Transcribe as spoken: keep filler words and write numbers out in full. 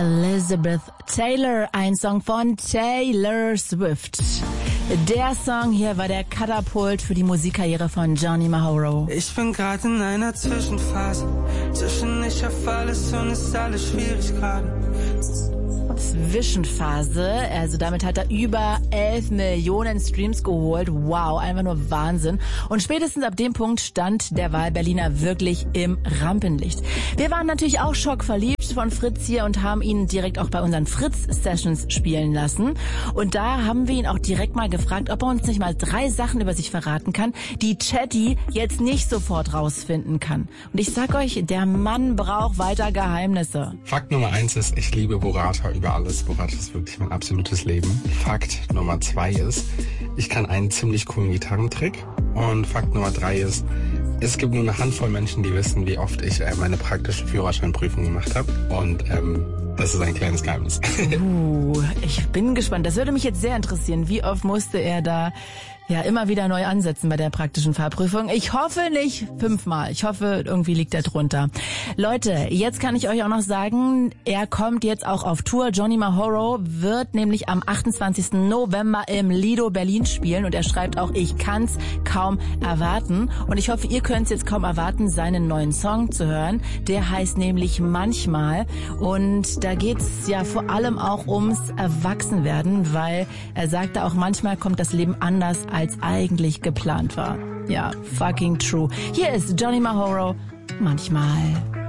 Elizabeth Taylor, ein Song von Taylor Swift. Der Song hier war der Katapult für die Musikkarriere von Johnny Mahoro. Ich bin gerade in einer Zwischenphase, zwischen ich hab alles und ist alles schwierig gerade. Zwischenphase, also damit hat er über elf Millionen Streams geholt. Wow, einfach nur Wahnsinn. Und spätestens ab dem Punkt stand der Wahlberliner wirklich im Rampenlicht. Wir waren natürlich auch schockverliebt von Fritz hier und haben ihn direkt auch bei unseren Fritz-Sessions spielen lassen. Und da haben wir ihn auch direkt mal gefragt, ob er uns nicht mal drei Sachen über sich verraten kann, die Chatty jetzt nicht sofort rausfinden kann. Und ich sag euch, der Mann braucht weiter Geheimnisse. Fakt Nummer eins ist, ich liebe Burrata über alles. Burrata ist wirklich mein absolutes Leben. Fakt Nummer zwei ist, ich kann einen ziemlich coolen Gitarrentrick. Und Fakt Nummer drei ist, es gibt nur eine Handvoll Menschen, die wissen, wie oft ich äh, meine praktische Führerscheinprüfung gemacht habe. Und ähm, das ist ein kleines Geheimnis. Uh, ich bin gespannt. Das würde mich jetzt sehr interessieren. Wie oft musste er da ja immer wieder neu ansetzen bei der praktischen Fahrprüfung? Ich hoffe nicht fünfmal. Ich hoffe, irgendwie liegt er drunter. Leute, jetzt kann ich euch auch noch sagen, er kommt jetzt auch auf Tour. Johnny Mahoro wird nämlich am achtundzwanzigsten November im Lido Berlin spielen und er schreibt auch, ich kann's kaum erwarten. Und ich hoffe, ihr könnt's jetzt kaum erwarten, seinen neuen Song zu hören. Der heißt nämlich Manchmal und da geht's ja vor allem auch ums Erwachsenwerden, weil er sagte auch, manchmal kommt das Leben anders als eigentlich geplant war. Ja, fucking true. Hier ist Johnny Mahoro, Manchmal.